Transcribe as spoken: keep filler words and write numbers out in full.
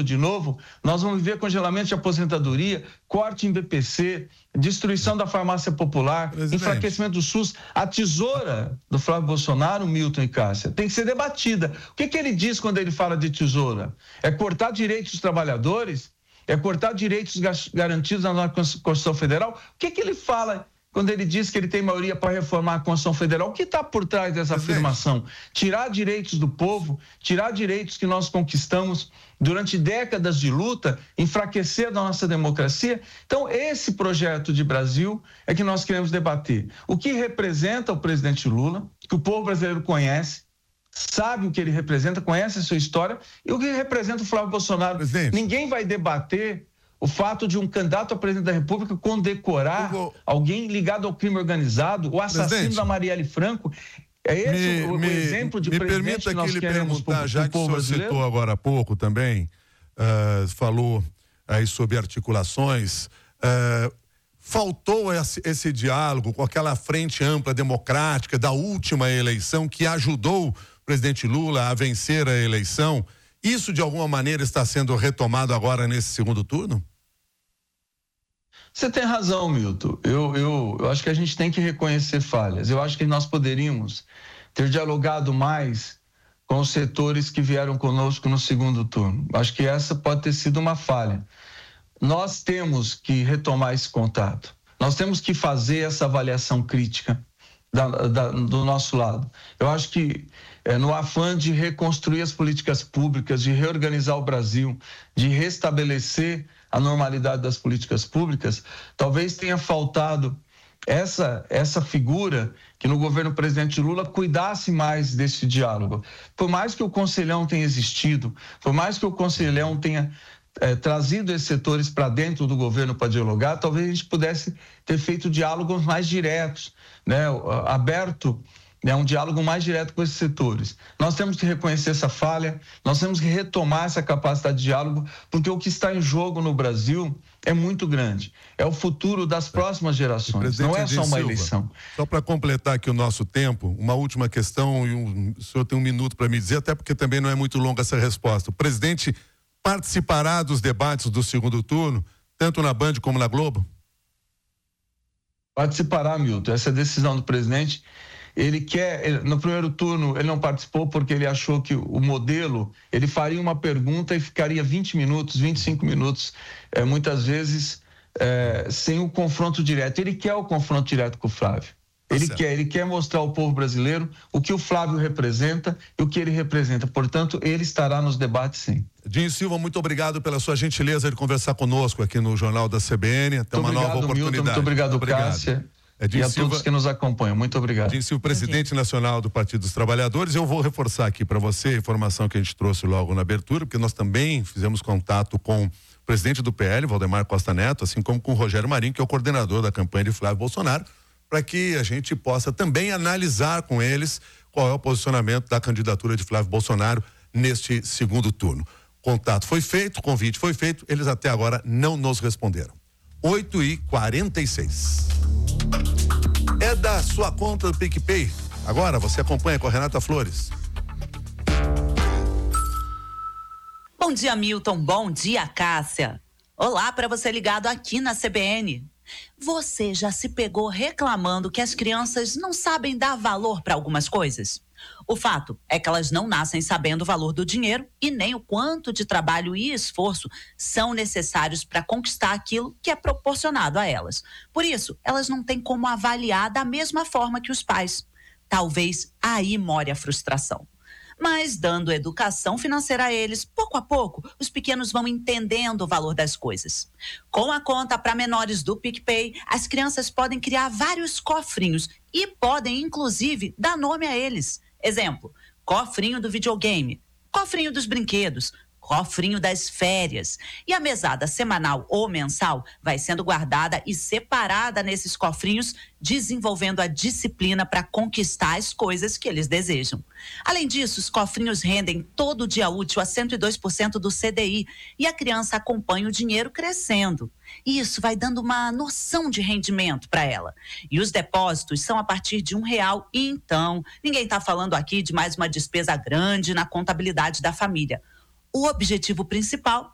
Supremo de novo, nós vamos ver congelamento de aposentadoria, corte em B P C, destruição da farmácia popular, Presidente. enfraquecimento do SUS. A tesoura do Flávio Bolsonaro, Milton e Cássia, tem que ser debatida. O que, que ele diz quando ele fala de tesoura? É cortar direitos dos trabalhadores? É cortar direitos garantidos na Constituição Federal? O que, que ele fala quando ele diz que ele tem maioria para reformar a Constituição Federal? O que está por trás dessa Presidente. afirmação? Tirar direitos do povo, tirar direitos que nós conquistamos durante décadas de luta, enfraquecer a nossa democracia. Então, esse projeto de Brasil é que nós queremos debater. O que representa o presidente Lula, que o povo brasileiro conhece, sabe o que ele representa, conhece a sua história, e o que representa o Flávio Bolsonaro. Presidente. Ninguém vai debater o fato de um candidato a presidente da República condecorar vou... alguém ligado ao crime organizado, o assassino Presidente. da Marielle Franco. É esse me, o, o me, exemplo de me presidente que nós lhe queremos perguntar, já que o senhor citou agora há pouco também, uh, falou aí sobre articulações, uh, faltou esse, esse diálogo com aquela frente ampla democrática da última eleição que ajudou o presidente Lula a vencer a eleição. Isso, de alguma maneira, está sendo retomado agora nesse segundo turno? Você tem razão, Milton. Eu, eu, eu acho que a gente tem que reconhecer falhas. Eu acho que nós poderíamos ter dialogado mais com os setores que vieram conosco no segundo turno. Acho que essa pode ter sido uma falha. Nós temos que retomar esse contato. Nós temos que fazer essa avaliação crítica da, da, do nosso lado. Eu acho que é, no afã de reconstruir as políticas públicas, de reorganizar o Brasil, de restabelecer a normalidade das políticas públicas, talvez tenha faltado essa, essa figura que no governo presidente Lula cuidasse mais desse diálogo. Por mais que o Conselhão tenha existido, por mais que o Conselhão tenha é, trazido esses setores para dentro do governo para dialogar, talvez a gente pudesse ter feito diálogos mais diretos, né, aberto, é um diálogo mais direto com esses setores. Nós temos que reconhecer essa falha, nós temos que retomar essa capacidade de diálogo, porque o que está em jogo no Brasil é muito grande. É o futuro das próximas gerações, não é só uma eleição. Só para completar aqui o nosso tempo, uma última questão, e um, o senhor tem um minuto para me dizer, até porque também não é muito longa essa resposta. O presidente participará dos debates do segundo turno, tanto na Band como na Globo? Participará, Milton. Essa é a decisão do presidente. Ele quer, ele, no primeiro turno ele não participou porque ele achou que o modelo, ele faria uma pergunta e ficaria vinte minutos, vinte e cinco minutos, é, muitas vezes é, sem o confronto direto. Ele quer o confronto direto com o Flávio. Ele tá quer, ele quer mostrar ao povo brasileiro o que o Flávio representa e o que ele representa. Portanto, ele estará nos debates, sim. Dinho Silva, muito obrigado pela sua gentileza de conversar conosco aqui no Jornal da C B N. Até muito uma obrigado, nova oportunidade. Milton, muito obrigado, muito obrigado. Cássia. É e a Silva, todos que nos acompanham. Muito obrigado. Dinho Silva, presidente nacional do Partido dos Trabalhadores. Eu vou reforçar aqui para você a informação que a gente trouxe logo na abertura, porque nós também fizemos contato com o presidente do P L, Valdemar Costa Neto, assim como com o Rogério Marinho, que é o coordenador da campanha de Flávio Bolsonaro, para que a gente possa também analisar com eles qual é o posicionamento da candidatura de Flávio Bolsonaro neste segundo turno. Contato foi feito, convite foi feito, eles até agora não nos responderam. oito e quarenta e seis. É da sua conta do PicPay. Agora você acompanha com a Renata Flores. Bom dia, Milton. Bom dia, Cássia. Olá para você ligado aqui na C B N. Você já se pegou reclamando que as crianças não sabem dar valor para algumas coisas? O fato é que elas não nascem sabendo o valor do dinheiro e nem o quanto de trabalho e esforço são necessários para conquistar aquilo que é proporcionado a elas. Por isso, elas não têm como avaliar da mesma forma que os pais. Talvez aí more a frustração. Mas, dando educação financeira a eles, pouco a pouco, os pequenos vão entendendo o valor das coisas. Com a conta para menores do PicPay, as crianças podem criar vários cofrinhos e podem, inclusive, dar nome a eles. Exemplo, cofrinho do videogame, cofrinho dos brinquedos, cofrinho das férias. E a mesada semanal ou mensal vai sendo guardada e separada nesses cofrinhos, desenvolvendo a disciplina para conquistar as coisas que eles desejam. Além disso, os cofrinhos rendem todo dia útil a cento e dois por cento do C D I e a criança acompanha o dinheiro crescendo. Isso vai dando uma noção de rendimento para ela. E os depósitos são a partir de um real. E então, ninguém está falando aqui de mais uma despesa grande na contabilidade da família. O objetivo principal